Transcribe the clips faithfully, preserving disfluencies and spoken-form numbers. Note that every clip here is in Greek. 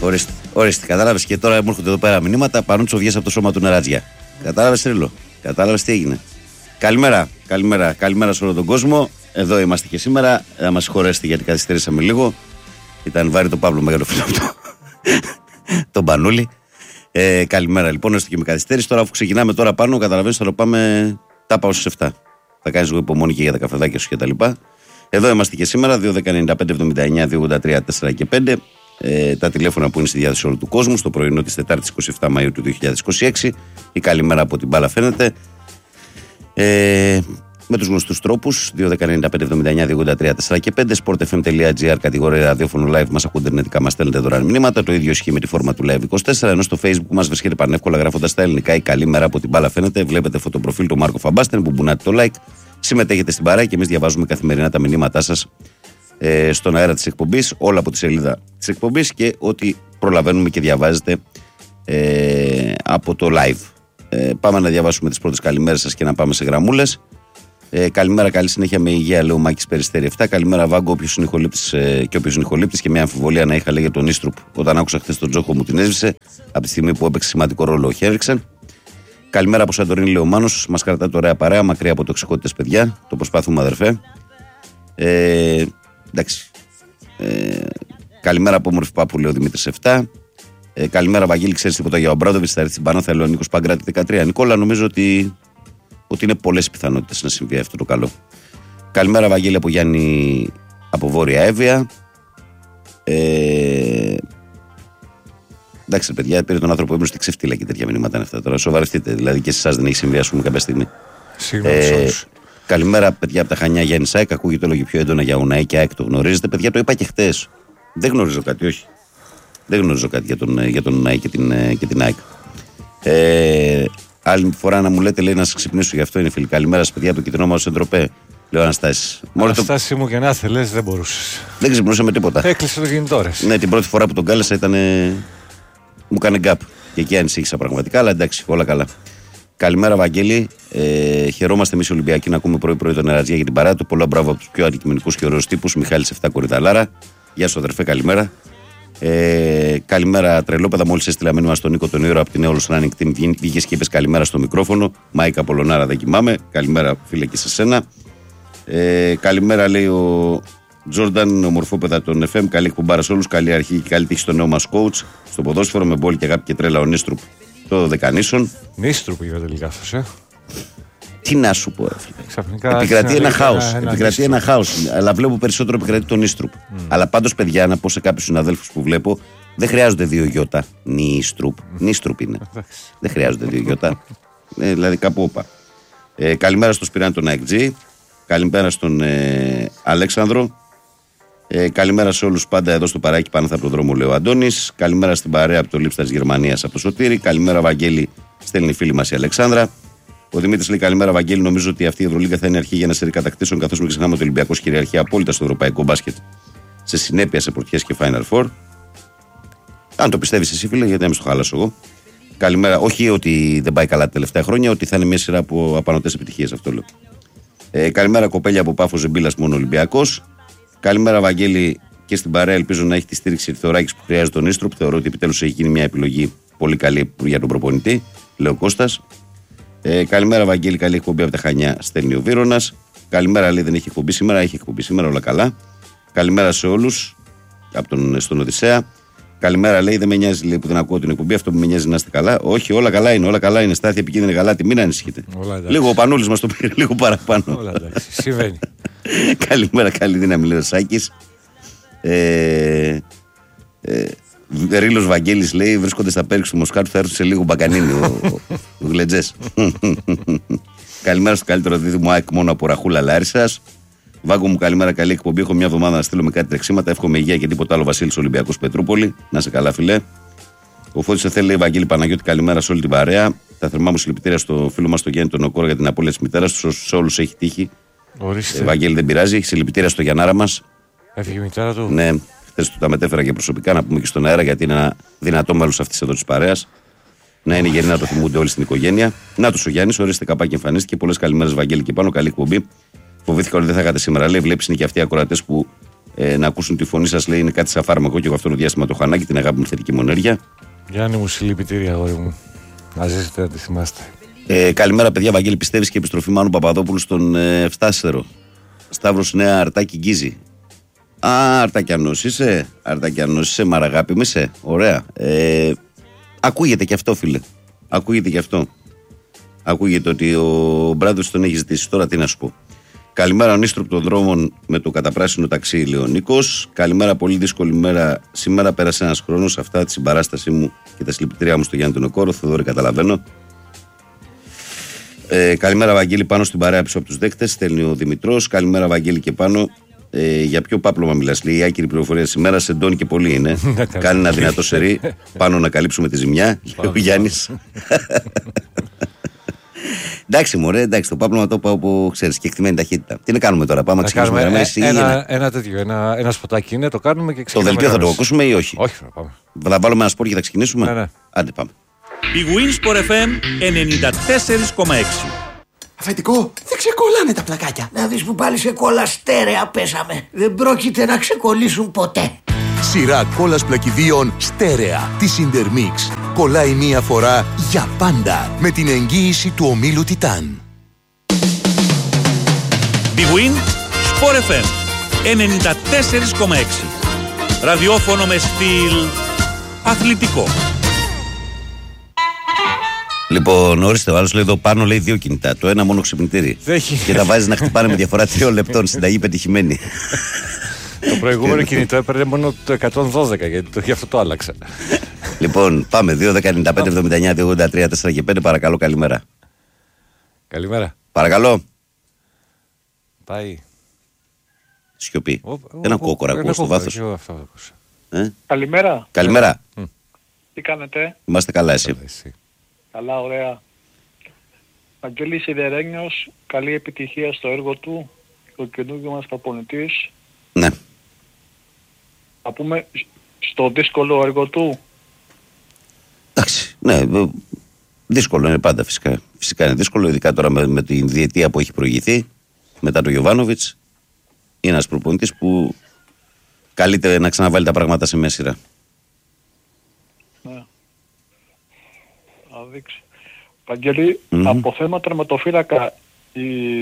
Ορίστε, ορίστε, κατάλαβες και τώρα μου έρχονται εδώ πέρα μηνύματα. Πανούτσο, βγες από το σώμα του Νερατζιά. Κατάλαβες, Ρίλο. Κατάλαβες τι έγινε. Καλημέρα, καλημέρα, καλημέρα σε όλο τον κόσμο. Εδώ είμαστε και σήμερα. Θα μας συγχωρέσετε γιατί καθυστερήσαμε λίγο. Ήταν βάρη το Παύλο Μεγάλο φίλο αυτό. Τον Πανούλη. Ε, καλημέρα λοιπόν, έστω και με καθυστέρηση. Τώρα, αφού ξεκινάμε τώρα πάνω, καταλαβαίνεις, θα το πάμε. Τα πάω στις εφτά. Θα κάνεις λίγο υπομονή και για τα καφεδάκια σου κτλ. Εδώ είμαστε και σήμερα. δύο δέκα ενενήντα πέντε εβδομήντα εννιά δύο ογδόντα τρία τέσσερα και πέντε. Ε, τα τηλέφωνα που είναι στη διάθεση όλου του κόσμου. Στο πρωινό της Τετάρτης είκοσι επτά Μαΐου του δύο χιλιάδες είκοσι έξι. Η καλημέρα από την μπάλα φαίνεται. Ε, με τους γνωστούς τρόπους. δύο δέκα ενενήντα πέντε εβδομήντα εννιά δύο ογδόντα τρία τέσσερα και πέντε. sportfm.gr, κατηγορία ραδιόφωνο live. Μας ακούτε ιντερνετικά, μας στέλνετε δωρεάν μηνύματα. Το ίδιο ισχύει με τη φόρμα του Live είκοσι τέσσερα. Ενώ στο Facebook μας βρίσκεται πανεύκολα γράφοντας τα ελληνικά. Η καλημέρα από την μπάλα φαίνεται. Βλέπετε φωτοπροφίλ του Μάρκο Φαμπάστεν που μπουνάτε το like. Συμμετέχετε στην παρέα και εμείς διαβάζουμε καθημερινά τα μηνύματά σας ε, στον αέρα της εκπομπής. Όλα από τη σελίδα της εκπομπής και ό,τι προλαβαίνουμε και διαβάζετε ε, από το live. Ε, πάμε να διαβάσουμε τις πρώτες καλημέρες σας και να πάμε σε γραμμούλες. Ε, καλημέρα, καλή συνέχεια με υγεία, λέω Μάκης Περιστέρη επτά. Καλημέρα, Βάγκο, όποιος είναι ηχολήπτης ε, και όποιος είναι ηχολήπτης. Και μια αμφιβολία να είχα, λέει, για τον Ίστρουπ. Όταν άκουσα χθες τον Τζόχο μου την έσβησε από τη στιγμή που έπαιξε σημαντικό ρόλο ο Χέριξεν. Καλημέρα από Σαντορίνη, λέει ο Μάνος. Μας κρατάτε ωραία παρέα, μακριά από τοξικότητες, παιδιά. Το προσπάθουμε, αδερφέ. Ε, εντάξει. Ε, καλημέρα από όμορφη Πάπου, λέει ο Δημήτρης επτά. Ε, καλημέρα, Βαγγέλη, ξέρεις τίποτα για ο Μπράδοβιτς? Θα έρθει στην Πανάθα, λέει ο Νίκος Παγκράτη δεκατρία. Νικόλα, νομίζω ότι, ότι είναι πολλές πιθανότητες να συμβεί αυτό το καλό. Καλημέρα, Βαγγέλη, από Γιάννη από Βόρεια Εύβοια. Ε, εντάξει, παιδιά, πήρε τον άνθρωπο που έμεινε στη ξεφτύλα και τέτοια μηνύματα είναι αυτά. Τώρα σοβαρευτείτε. Δηλαδή και σε εσάς δεν έχει συμβεί, ας πούμε, κάποια στιγμή. Ε, καλημέρα, παιδιά, από τα Χανιά, Γιάννη Σάικ. Ακούγεται όλο και πιο έντονα για Ουναή και ΑΕΚ, το γνωρίζετε. Παιδιά, το είπα και χτες. Δεν γνωρίζω κάτι, όχι. Δεν γνωρίζω κάτι για τον, για τον Ουναή και την, και την ΑΕΚ. Ε, άλλη φορά να μου λέτε, λέει, να σας ξυπνήσω, γι' αυτό είναι φίλοι. Καλημέρα σας, παιδιά, από το κυτρινό μας Εντροπέ. Λέω Αναστάση. Αναστάση το... μου και να θέλεις, δεν μπορούσες. Δεν ξυπνούσα με τίποτα. Έκλεισε το κινητό, ρε. Ναι, την πρώτη φορά που τον κάλεσα ήταν. Μου έκανε γκάπ. Και εκεί ανησύχησα πραγματικά, αλλά εντάξει, όλα καλά. Καλημέρα, Βαγγέλη. Ε, χαιρόμαστε εμείς οι Ολυμπιακοί να ακούμε πρωί-πρωί τον Νερατζιά για την παρέα του. Πολλά μπράβο από τους πιο αντικειμενικούς και ωραίους τύπους. Μιχάλης επτά Κορυδαλάρα. Γεια σου, αδερφέ, καλημέρα. Ε, καλημέρα, τρελόπεδα. Μόλις έστειλα μήνυμα στον Νίκο τον Ήρωα από την Eolus Running Team. Βγήκες και είπες καλημέρα στο μικρόφωνο. Μάικα Πολωνάρα, δεν κοιμάμαι. Καλημέρα, φίλε, και σε σένα. Ε, καλημέρα, λέει ο Τζόρνταν, ομορφόπεδα των εφ εμ. Καλή εκπομπάρα σε όλους. Καλή αρχή και καλή τύχη στο νέο μας coach. Στο ποδόσφαιρο με μπόλ και αγάπη και τρέλα ο Νίστρουπ. Το Δεκανήσων. Νίστρουπ για τελικά αυτός, ε. Τι να σου πω, Ξαφνικά επικρατεί ένα χάος. Ένα επικρατεί ένα χάος. Αλλά βλέπω περισσότερο επικρατεί τον Νίστρουπ. Mm. Αλλά πάντως, παιδιά, να πω σε κάποιους συναδέλφους που βλέπω, δεν χρειάζονται δύο γιώτα. Νίστρουπ. Mm. Νίστρουπ είναι. Δεν χρειάζονται δύο γιώτα. ε, δηλαδή κάπου όπα. Ε, καλημέρα στο Σπυράνη τον ΑΕΚΤΖ. Καλημέρα στον ε, Αλέξανδρο. Ε, καλημέρα σε όλους πάντα εδώ στο παράκι πάνω από τον δρόμο, λέει ο Αντώνης. Καλημέρα στην παρέα από το Λίψτα της Γερμανίας από το Σωτήρι. Καλημέρα, Βαγγέλη, στέλνει η φίλη μας η Αλεξάνδρα. Ο Δημήτρης λέει καλημέρα, Βαγγέλη. Νομίζω ότι αυτή η Ευρωλίγκα θα είναι αρχή για ένα σερί κατακτήσεων, καθώς μην ξεχνάμε ότι ο Ολυμπιακός κυριαρχεί απόλυτα στο ευρωπαϊκό μπάσκετ σε συνέπεια σε πρωτιές και Final Four. Αν το πιστεύεις εσύ, φίλε, γιατί να μην στο χάλασω εγώ. Καλημέρα. Όχι ότι δεν πάει καλά τα τελευταία χρόνια, ότι θα είναι μια σειρά από απανωτές επιτυχίες, αυτό λέω. Ε, καλημέρα, κοπέλια από Πάφο Ζεμπίλας, μόνο Ολυμπιακός. Καλημέρα, Βαγγέλη, και στην παρέα. Ελπίζω να έχει τη στήριξη Θεωράκης που χρειάζεται τον Ίστρουπ. Θεωρώ ότι επιτέλους έχει γίνει μια επιλογή πολύ καλή για τον προπονητή, λέει ο Κώστας. Ε, καλημέρα, Βαγγέλη, καλή εκπομπή από τα Χανιά, στέλνει ο Βύρονας. Καλημέρα, λέει, δεν έχει εκπομπή σήμερα, έχει εκπομπή σήμερα, όλα καλά. Καλημέρα σε όλους από τον, στον Οδυσσέα. Καλημέρα, λέει, δεν με νοιάζει, λέει, που δεν ακούω την εκπομπή. Αυτό που με νοιάζει να είστε καλά. Όχι, όλα καλά είναι, όλα καλά είναι. Στάθη επικίνδυνη γαλάτι, μην ανησυχείτε. Λίγο ο Πανούλης μας το πήρε λίγο παραπάνω. Όλα εντάξει, συμβαίνει. Καλημέρα, καλή δύναμη, λέει ο Σάκης. Ε, ε, Ρήλος Βαγγέλης, λέει, βρίσκονται στα πέριξ του Μοσκάτου, θα έρθουν σε λίγο μπακανίνι ο, ο, ο Γλετζές. Καλημέρα στο καλύτερο δίδυμο ΑΕΚ μόνο από Ραχούλα Λάρισσας. Βάγκο μου, καλημέρα, καλή εκπομπή. Έχω μια εβδομάδα να στείλω με κάτι τρεξίματα. Εύχομαι υγεία και τίποτα άλλο. Βασίλης Ολυμπιακός Πετρούπολη. Να σε καλά, φιλέ. Ο Φώτης σε θέλει, λέει, Βαγγέλη Παναγιώτη, καλημέρα σε όλη την παρέα. Τα θερμά μου συλληπιτήρια στο φίλο μας τον Γιάννη τον Οκόρα για την απώλεια της μητέρας του. Σε όλους έχει τύχει. Ορίστε. Ε, Βαγγέλη, δεν πειράζει. Συλληπιτήρια στο Γιαννάρα μας. Έφυγε η μητέρα του. Ναι, χθες του τα μετέφερα και προσωπικά να πούμε και στον αέρα, γιατί είναι ένα δυνατό μέλος αυτής εδώ της παρέας. Να είναι γεννή να το θυμούνται όλοι στην οικογένεια. Να του ο Γιάννης, ορίστε καπάκι εμφανίστηκε. Πολλές καλημέρες, Βαγγέλη, και πάνω. Καλή εκπομπή. Φοβήθηκα ότι δεν θα είχατε σήμερα. Λέει, βλέπεις, είναι και αυτοί οι ακροατές που Ε, να ακούσουν τη φωνή σας, λέει, είναι κάτι σαν φάρμακο και εγώ αυτό το διάστημα το χανάκι, την αγάπη μου θετική μονέργεια. Γιάννη μου, συλληπιτήρια, αγόρι μου. Να ζήσετε, να τη θυμάστε. Ε, καλημέρα, παιδιά. Βαγγέλη, πιστεύεις και επιστροφή Μάνου Παπαδόπουλου στον ε, Εφτάστερο. Σταύρος Νέα Αρτάκη Γκίζη. Α, Αρτακιανός είσαι. Αρτακιανός είσαι, μαραγάπη μου είσαι. Ωραία. Ε, ακούγεται και αυτό, φίλε. Ακούγεται και αυτό. Ακούγεται ότι ο Μπράντος τον έχει ζητήσει. Τώρα τι να σου πω. Καλημέρα, Νίστροπ των δρόμων με το καταπράσινο ταξί, λέει ο Νίκος. Καλημέρα, πολύ δύσκολη μέρα. Σήμερα πέρασε ένας χρόνος. Αυτά τη συμπαράστασή μου και τα συλληπιτήριά μου στο Γιάννη τον Οκόρο. Θοδωρή, καταλαβαίνω. Ε, καλημέρα, Βαγγέλη, πάνω στην παρέα πίσω από τους δέκτες. Στέλνει ο Δημητρός. Καλημέρα, Βαγγέλη, και πάνω. Ε, για ποιο πάπλωμα μιλάς, λέει η άκυρη πληροφορία σήμερα. Σε ντώνει και πολύ είναι. Κάνει ένα δυνατό σερί. Πάνω να καλύψουμε τη ζημιά. Λέει ο Γιάννης. Εντάξει, μωρέ, εντάξει, το πάπλωμα το πάω που ξέρεις, και εκτιμένη ταχύτητα. Τι να κάνουμε τώρα, πάμε να ξεκινήσουμε κάνουμε, γραμμές, ε, ή ένα, ένα, ένα τέτοιο, ένα, ένα σποτάκι είναι, το κάνουμε και ξεκινάμε. Το δελτίο θα το ακούσουμε ή όχι? Όχι, θα πάμε. Θα βάλουμε ένα σπορ και θα ξεκινήσουμε. Ναι, ναι. Άντε, πάμε. Η Winsport εφ εμ ενενήντα τέσσερα κόμμα έξι. Αφεντικό, δεν ξεκολλάνε τα πλακάκια. Να δεις που πάλι σε κόλλα στέρεα πέσαμε. Δεν πρόκειται να ξεκολλήσουν ποτέ. Σειρά κόλλας πλακιδίων στέρεα της Intermix. Κολλάει μία φορά για πάντα με την εγγύηση του ομίλου Τιτάν. Big Win Sport εφ εμ ενενήντα τέσσερα κόμμα έξι. Ραδιόφωνο με στυλ αθλητικό. Λοιπόν, ορίστε, ο άλλος λέει εδώ πάνω, λέει δύο κινητά. Το ένα μόνο ξυπνητήρι. Έχει. Και τα βάζει να χτυπάνε με διαφορά τριών λεπτών. Συνταγή πετυχημένη. Το προηγούμενο κινητό έπαιρνε μόνο το εκατόν δώδεκα, γιατί το, γι' αυτό το άλλαξα. Λοιπόν, πάμε. δύο δέκα ενενήντα πέντε εβδομήντα εννιά ογδόντα τρία τέσσερα και πέντε. Παρακαλώ, καλημέρα. Καλημέρα. Παρακαλώ. Πάει. Σιωπή. Ο, ο, Ένα ο, κόκορα ακούω στο βάθος. Εγώ αυτό το ακούσα. Ε? Καλημέρα. Καλημέρα. Τι κάνετε? Είμαστε καλά, εσύ? Εσύ. Καλά, ωραία. Βαγγέλης Σιδερένιος, καλή επιτυχία στο έργο του. Ο καινούργιος μας προπονητής. Ναι. Να πούμε στο δύσκολο έργο του. Εντάξει, ναι, ε, δύσκολο είναι πάντα φυσικά. Φυσικά είναι δύσκολο, ειδικά τώρα με, με την διετία που έχει προηγηθεί μετά τον Γιοβάνοβιτς. Είναι ένας προπονητής που καλείται να ξαναβάλει τα πράγματα σε μια σειρά. Ναι. Θα δείξει. Βαγγέλη, Mm-hmm. από θέμα τερματοφύλακα η...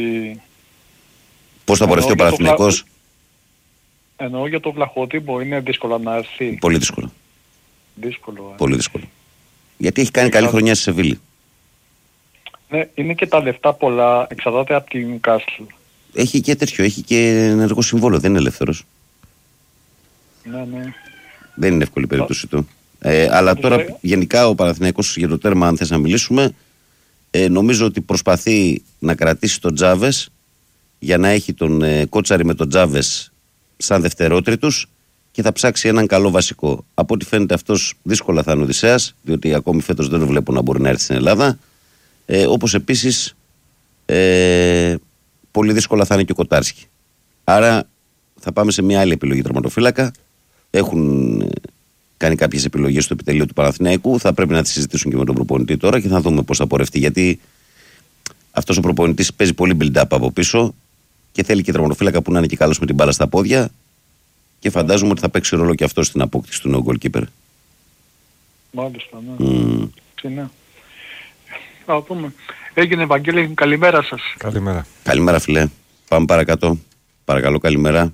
Πώς θα πορευτεί ο Παναθηναϊκός? Εννοώ για το Βλαχοδήμο, είναι δύσκολο να έρθει. Πολύ δύσκολο. Δύσκολο, ε. Πολύ δύσκολο. Γιατί έχει κάνει καλή χρονιά στη Σεβίλη. Ναι, είναι και τα λεφτά πολλά, εξαρτάται από την Κάστλ. Έχει και τέτοιο, έχει και ενεργό συμβόλαιο, δεν είναι ελεύθερος. Ναι, ναι. Δεν είναι εύκολη η περίπτωση του. Ε, αλλά τώρα γενικά ο Παναθηναϊκός για το τέρμα, αν θες να μιλήσουμε, ε, νομίζω ότι προσπαθεί να κρατήσει τον Τζάβες για να έχει τον ε, Κότσαρη με τον Τζάβες σαν δευτερότριτους και θα ψάξει έναν καλό βασικό. Από ό,τι φαίνεται αυτός δύσκολα θα είναι Οδυσσέας, διότι ακόμη φέτος δεν το βλέπω να μπορεί να έρθει στην Ελλάδα. Ε, όπως επίσης ε, πολύ δύσκολα θα είναι και ο Κοτάρσκι. Άρα θα πάμε σε μια άλλη επιλογή τερματοφύλακα. Έχουν ε, κάνει κάποιες επιλογές στο επιτελείο του Παναθηναϊκού. Θα πρέπει να τις συζητήσουν και με τον προπονητή τώρα και θα δούμε πώς θα πορευτεί. Γιατί αυτός ο προπονητής παίζει πολύ build-up από πίσω και θέλει και τερματοφύλακα που να είναι και καλός με την μπάλα στα πόδια. Και φαντάζομαι ότι θα παίξει ρόλο και αυτό στην απόκτηση του νέου goalkeeper. Μάλιστα, ναι. Mm. Ναι. Θα πούμε. Έγινε, Βαγγέλη, καλημέρα σας. Καλημέρα. Καλημέρα, φιλέ. Πάμε παρακάτω. Παρακαλώ, καλημέρα.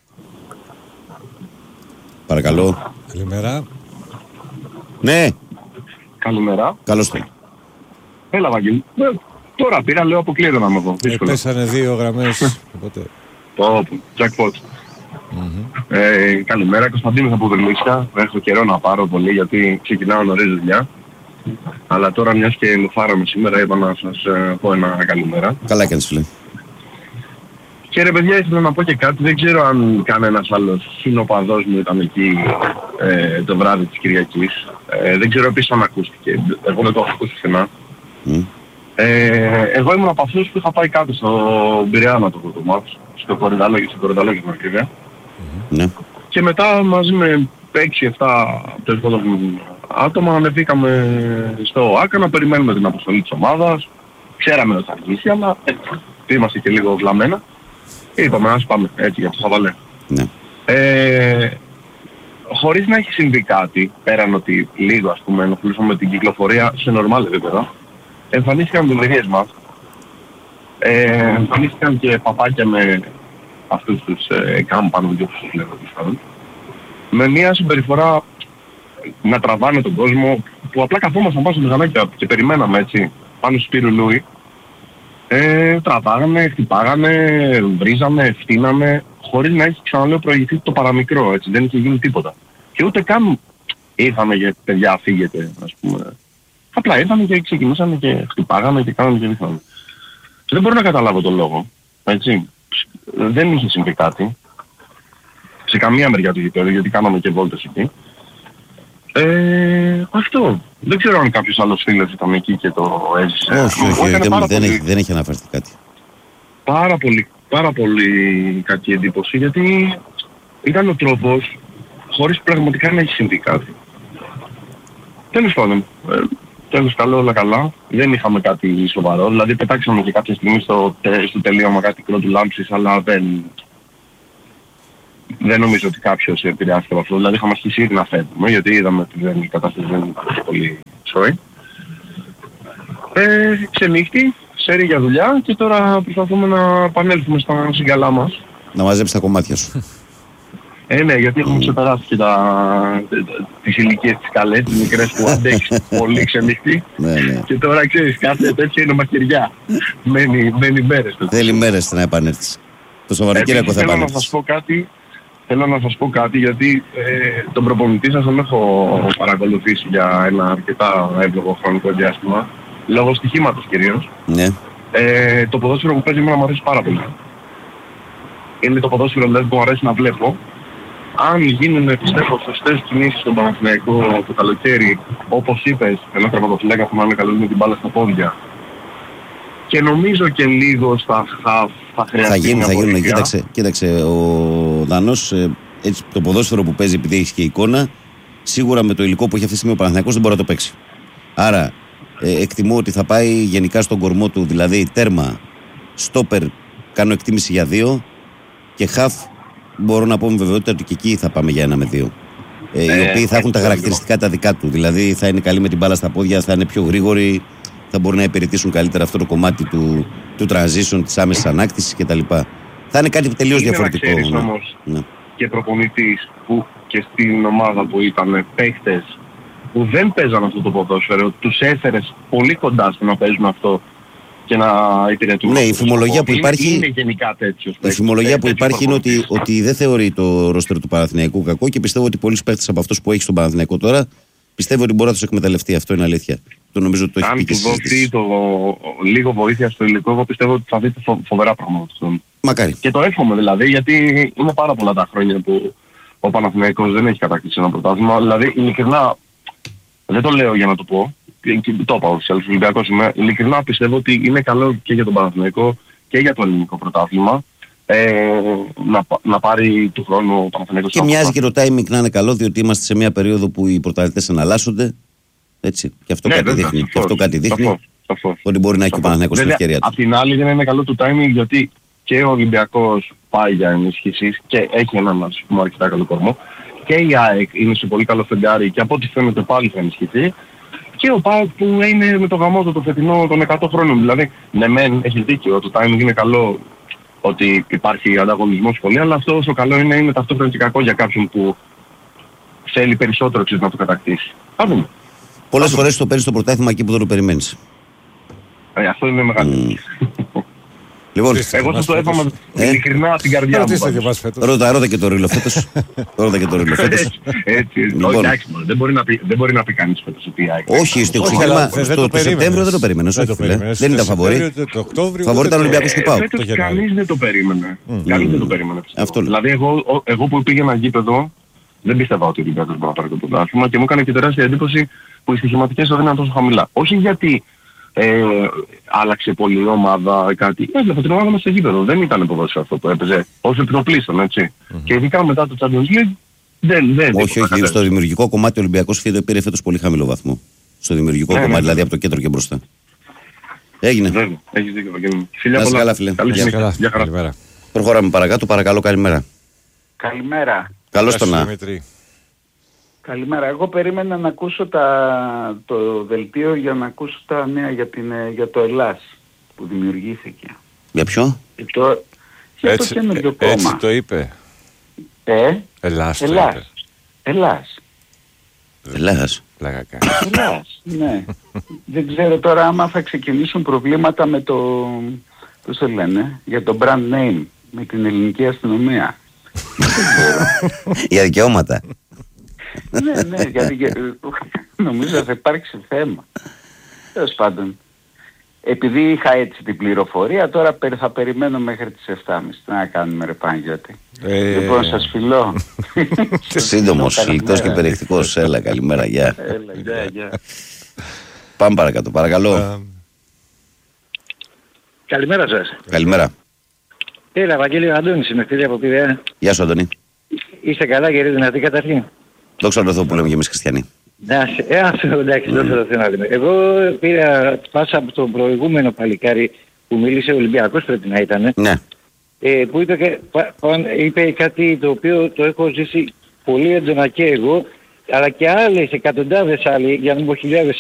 Παρακαλώ. Καλημέρα. Ναι. Καλημέρα. Καλώς το. Έλα, Βαγγέλη. Ε, τώρα πήρα, λέω, αποκλείεται να είμαι εδώ. Ε, πέσανε δύο γραμμές. Οπότε... Όπου, jackpot. Mm-hmm. Ε, καλημέρα, Κωνσταντίνος από Βερνίσια. Έχω καιρό να πάρω πολύ γιατί ξεκινάω νωρίς δουλειά. Αλλά τώρα μιας και νουφάραμε σήμερα είπα να σας ε, πω ένα καλημέρα. Καλά κάνεις, φίλε. Και ρε παιδιά, ήθελα να πω και κάτι. Δεν ξέρω αν κανένας άλλος συνοπαδός μου ήταν εκεί ε, το βράδυ της Κυριακής. Ε, δεν ξέρω επίσης αν ακούστηκε. Εγώ δεν το έχω ακούσει πουθενά. Mm. Ε, εγώ ήμουν από αυτούς που είχα πάει κάτω στο Πειραιά το πρώτο μάτς, στο Κορυδαλόγιο, στο Κορυδαλόγιο στην ακρίβεια. Ναι. Και μετά μαζί με έξι εφτά άτομα ανεβήκαμε στο Άκα να περιμένουμε την αποστολή της ομάδας. Ξέραμε ότι θα αργήσει, αλλά ε, είμαστε και λίγο βλαμμένα. Είπαμε ας πάμε έτσι για το χαβαλέ. Ναι. Ε, χωρίς να έχει συμβεί κάτι, πέραν ότι λίγο ας πούμε ενοχλούσαμε με την κυκλοφορία σε νορμάλ επίπεδο, εμφανίστηκαν δουλειές μας, ε, εμφανίστηκαν και παπάκια με αυτούς τους ε, κάμπανους, όπως τους λέω, με μια συμπεριφορά να τραβάνε τον κόσμο, που απλά καθόμασταν πάνω στο μηχανάκι και περιμέναμε έτσι, πάνω στο Σπύρου Λούι. Ε, τραβάγανε, χτυπάγανε, βρίζανε, φτύνανε, χωρίς να έχει, ξαναλέω, προηγηθεί το παραμικρό, έτσι, δεν είχε γίνει τίποτα. Και ούτε καν ήρθαμε για παιδιά φύγετε, ας πούμε. Απλά ήρθαμε και ξεκινήσαμε και χτυπάγανε και κάναμε και δείχναμε. Δεν μπορώ να καταλάβω τον λόγο, έτσι. Δεν είχε συμβεί κάτι. Σε καμία μεριά του γηπέδου, γιατί κάναμε και βόλτες εκεί. Ε, αυτό. Δεν ξέρω αν κάποιος άλλος φίλος ήταν εκεί και το έζησε. Όχι, όχι, όχι, δεν, δεν, έχει, δεν έχει αναφερθεί κάτι. Πάρα πολύ, πάρα πολύ κακή εντύπωση, γιατί ήταν ο τρόπος χωρίς πραγματικά να έχει συμβεί κάτι. Τέλος πάντων, ε, τέλος καλό, όλα καλά. Δεν είχαμε κάτι σοβαρό. Δηλαδή πετάξαμε και κάποια στιγμή στο, στο τελείωμα κάτι κρότου λάμψης, αλλά δεν... Δεν νομίζω ότι κάποιος επηρεάστηκε από αυτό. Δηλαδή είχαμε αρχίσει ήδη να φεύγουμε, γιατί είδαμε ότι δεν, η κατάσταση δεν ήταν πολύ σόη. Ε, ξενύχτη, σέρι για δουλειά και τώρα προσπαθούμε να επανέλθουμε στα συγκαλά μας. Να μαζέψεις τα κομμάτια σου. Ε, ναι, γιατί έχουμε ξεπεράσει και τα, τις ηλικίες της καλές, τις μικρές που αντέχεις πολύ ξενύχτη. Ναι, ναι. Και τώρα ξέρεις, κάθε τέτοια είναι μαχαιριά. μένει, μένει μέρες. Θέλει μέρες να επανέλθεις. Το Σαββατοκύριακο θα επανέλθεις. Θέλω να σας πω κάτι. Θέλω να σας πω κάτι, γιατί ε, τον προπονητή σας τον έχω παρακολουθήσει για ένα αρκετά εύλογο χρονικό διάστημα, λόγω στοιχήματος κυρίως. Ναι. Ε, το ποδόσφαιρο που παίζει εμένα μου αρέσει πάρα πολύ. Είναι το ποδόσφαιρο δηλαδή, που μου αρέσει να βλέπω. Αν γίνουν, πιστεύω, σωστές κινήσεις στον Παναθηναϊκό το καλοκαίρι, όπως είπες, ένα τερματοφυλάκα που να είναι καλό με την μπάλα στα πόδια, και νομίζω και λίγο στα χαφ θα χρειαστεί. Θα γίνει, μια θα γίνουν. βοήθεια. Κοίταξε, κοίταξε, ο Δανός, ε, έτσι, το ποδόσφαιρο που παίζει, επειδή έχει και εικόνα, σίγουρα με το υλικό που έχει αυτή τη στιγμή ο Παναθηναϊκός δεν μπορεί να το παίξει. Άρα, ε, εκτιμώ ότι θα πάει γενικά στον κορμό του, δηλαδή τέρμα, στόπερ, κάνω εκτίμηση για δύο, και χαφ, μπορώ να πω με βεβαιότητα ότι και εκεί θα πάμε για ένα με δύο. Ε, ε, οι οποίοι θα έχουν τα χαρακτηριστικά τα δικά του. Δηλαδή θα είναι καλοί με την μπάλα στα πόδια, θα είναι πιο γρήγοροι, θα μπορούν να υπηρετήσουν καλύτερα αυτό το κομμάτι του, του transition, της άμεσης ανάκτησης κτλ. Θα είναι κάτι τελείως είναι διαφορετικό. Είναι να όμως ναι. Και προπονητής που και στην ομάδα που ήταν παίχτες που δεν παίζαν αυτό το ποδόσφαιρο, τους έφερες πολύ κοντά στο να παίζουν αυτό και να υπηρετούν. Ναι, η φημολογία που υπάρχει είναι γενικά τέτοιος. Η φημολογία που υπάρχει είναι ότι, ότι δεν θεωρεί το ρόστερ του Παναθηναϊκού κακό, και πιστεύω ότι πολλοί παίχτες από αυτούς που έχει στον Παναθηναϊκό τώρα πιστεύω ότι μπορεί να τους εκμεταλλευτεί. Αυτό είναι αλήθεια. Το νομίζω ότι το έχει αν πει και του δώσει το λίγο βοήθεια στο υλικό, εγώ πιστεύω ότι θα δείτε φο, φοβερά πράγματα. Μακάρι. Και το εύχομαι δηλαδή, γιατί είναι πάρα πολλά τα χρόνια που ο Παναθηναϊκός δεν έχει κατακτήσει ένα πρωτάθλημα. Δηλαδή, ειλικρινά, δεν το λέω για να το πω, και, και το είπα ως Ολυμπιακός είμαι, ειλικρινά πιστεύω ότι είναι καλό και για τον Παναθηναϊκό και για το ελληνικό πρωτάθλημα. Ε, να, να πάρει του χρόνου ο Παναθηναϊκός. Και μοιάζει και το timing να είναι καλό, διότι είμαστε σε μια περίοδο που οι πρωταθλητές εναλλάσσονται. Έτσι. Και αυτό, ναι, κάτι, βέβαια, δείχνει. Και αυτό κάτι δείχνει. Σαφώς, σαφώς. Ότι μπορεί να έχει ο Παναθηναϊκός την ευκαιρία του. Απ' την άλλη δεν είναι καλό το timing, γιατί και ο Ολυμπιακός πάει για ενίσχυσεις και έχει έναν, ας πούμε, αρκετά καλό κορμό. Και η ΑΕΚ είναι σε πολύ καλό φεγγάρι και από ό,τι φαίνεται πάλι θα ενισχυθεί. Και ο ΠΑΟΚ που είναι με το γαμότο το φετινό των εκατό χρόνων. Δηλαδή, ναι μεν έχει δίκιο, το timing είναι καλό ότι υπάρχει ανταγωνισμός πολύ, αλλά αυτό όσο καλό είναι, είναι ταυτόχρονα και κακό για κάποιον που θέλει περισσότερο ξέρεις, να το κατακτήσει. Θα δούμε. Πολλές φορές το παίρνεις το πρωτάθλημα εκεί που δεν το περιμένεις. Ε, αυτό είναι μεγάλο. Mm. Λοιπόν, εγώ σας το έβαμε ειλικρινά από την καρδιά μου. Ρώτα, ρώτα και το ρίλο φέτος. Ρώτα και το ρίλο φέτος. Έτσι, εντάξει, δεν μπορεί να πει κανείς φέτος ότι η ΑΕΚ. Όχι, στο Σεπτέμβριο δεν το περίμενε. Δεν ήταν φαβορί. Φαβορί ήταν Ολυμπιακός του ΠΑΟΚ. Φέτος κανείς δεν το περίμενε. Κανείς δεν το περίμενε. Δηλαδή εγώ που πήγαινα γήπεδο δεν πίστευα ότι ο Ολυμπιακός μπορεί να πάρει το πρωτάθλημα και μου έκανε και τεράστια εντύπωση που οι στοιχηματικές οδύναν τόσο χαμηλά. Όχι γιατί Ε, άλλαξε πολύ η ομάδα κάτι. Έβλεπα την ομάδα μας στο γήπεδο. Δεν ήταν ποδόσφαιρο αυτό που έπαιζε. Ως επιτροπλίστων, έτσι. Mm-hmm. Και ειδικά μετά το Champions League δεν... δεν όχι, όχι. Στο δημιουργικό κομμάτι ο Ολυμπιακός πήρε φέτος πολύ χαμηλό βαθμό. Στο δημιουργικό ναι, κομμάτι, ναι, δηλαδή από το κέντρο και μπροστά. Έγινε. Βέβαια. Έχεις δίκιο. Φιλιά πολλά. Καλά, φίλε. Καλή συνέχεια. Προχωράμε παρακάτω. Παρακαλώ, καλημέρα. Καλημέρα. Καλώς τον να. Δημήτρη. Καλημέρα. Εγώ περίμενα να ακούσω τα, το δελτίο για να ακούσω τα νέα για, την, για το Ελλάς που δημιουργήθηκε. Για ποιο? Και το, για Έτσι, το καινούργιο ε, κόμμα. έτσι το είπε. Ε, Ελλάς το Ελλάς. είπε. Ελλάς. Ελλάς. Πλάκα. Ελλάς, ναι. Δεν ξέρω τώρα άμα θα ξεκινήσουν προβλήματα με το, πώς το λένε, για το brand name, με την ελληνική αστυνομία. Για δικαιώματα. ναι, ναι, γιατί για, νομίζω θα υπάρξει θέμα. Τέλος πάντων. Επειδή είχα έτσι την πληροφορία, τώρα περι- θα περιμένω μέχρι τις επτά και μισή. Τι να κάνουμε ρε Παναγιώτη. Ε, Λοιπόν, σας φιλώ. Σύντομος, Καλημέρα. λιτός και περιεκτικός. Έλα, καλημέρα, γεια. Έλα, γεια, γεια. Πάμε παρακάτω, παρακαλώ. α, Καλημέρα σας. Καλημέρα. Έλα, Βαγγέλη, ο Αντώνης είμαι, φίλε από Πειραιά. Γεια σου, Αντώνη. Είστε καλά, κύριε δυνατή καταρχήν. Δόξα τω Θεώ που λέμε και εμείς χριστιανοί. Να σε, ε, ας, εντάξει, δώστε το Θεό να λέμε. Εγώ πήρα πάσα από τον προηγούμενο παλικάρι που μίλησε, ο Ολυμπιακός πρέπει να ήταν, Ναι. ε, που είπε, και- πα- πα- είπε κάτι το οποίο το έχω ζήσει πολύ έντονα και εγώ, αλλά και άλλες εκατοντάδες άλλοι, για να μην πω χιλιάδες